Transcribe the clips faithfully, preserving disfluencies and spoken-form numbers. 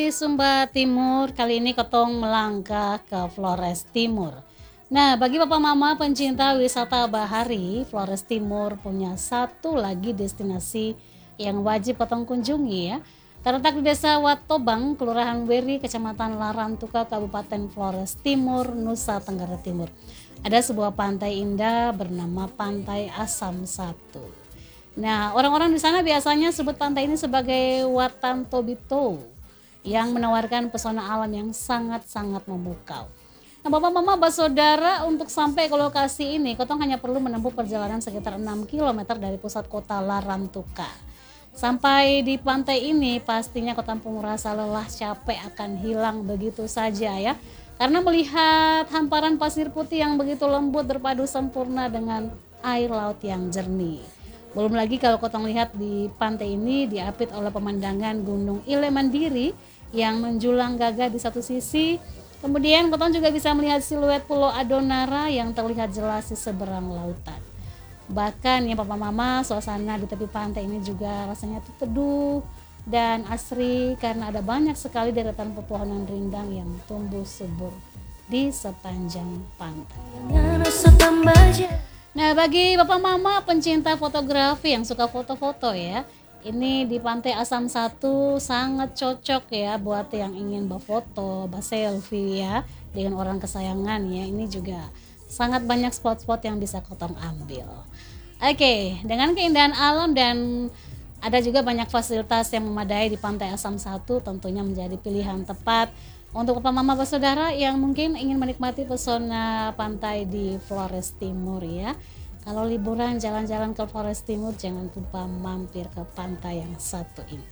dari Sumba Timur, kali ini Kotong melangkah ke Flores Timur. Nah, bagi Bapak Mama pencinta wisata bahari, Flores Timur punya satu lagi destinasi yang wajib Kotong kunjungi ya. Terletak di Desa Watobang, Kelurahan Weri, Kecamatan Larantuka, Kabupaten Flores Timur, Nusa Tenggara Timur. Ada sebuah pantai indah bernama Pantai Asam Satu. Nah, orang-orang di sana biasanya sebut pantai ini sebagai Watan Tobito yang menawarkan pesona alam yang sangat-sangat memukau. Nah, Bapak Mama Basodara, untuk sampai ke lokasi ini, Kotong hanya perlu menempuh perjalanan sekitar enam kilometer dari pusat kota Larantuka. Sampai di pantai ini, pastinya Kotong pun merasa lelah, capek akan hilang begitu saja ya. Karena melihat hamparan pasir putih yang begitu lembut berpadu sempurna dengan air laut yang jernih. Belum lagi kalau Kotong lihat di pantai ini diapit oleh pemandangan Gunung Ile Mandiri yang menjulang gagah di satu sisi. Kemudian Kotong juga bisa melihat siluet Pulau Adonara yang terlihat jelas di seberang lautan. Bahkan ya Papa Mama, suasana di tepi pantai ini juga rasanya tuh teduh dan asri karena ada banyak sekali deretan pepohonan rindang yang tumbuh subur di sepanjang pantai. Nah, bagi Bapak Mama pencinta fotografi yang suka foto-foto ya, ini di Pantai Asam Satu sangat cocok ya buat yang ingin berfoto, berselfie ya dengan orang kesayangan ya. Ini juga sangat banyak spot-spot yang bisa Kotong ambil. Oke, dengan keindahan alam dan ada juga banyak fasilitas yang memadai di Pantai Asam Satu, tentunya menjadi pilihan tepat untuk Bapak Mama Bersaudara yang mungkin ingin menikmati pesona pantai di Flores Timur ya. Kalau liburan jalan-jalan ke Flores Timur, jangan lupa mampir ke pantai yang satu ini.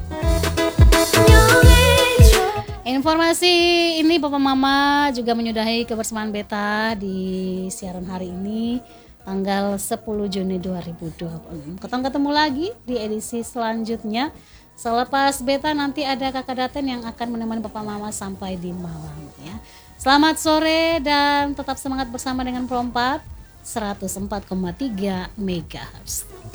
Informasi ini Bapak Mama juga menyudahi kebersamaan Beta di siaran hari ini tanggal sepuluh Juni dua ribu dua puluh enam. Ketemu ketemu lagi di edisi selanjutnya. Selepas Beta nanti ada Kakak Daten yang akan menemani Bapak Mama sampai di Malang ya. Selamat sore dan tetap semangat bersama dengan Pro empat seratus empat koma tiga megahertz.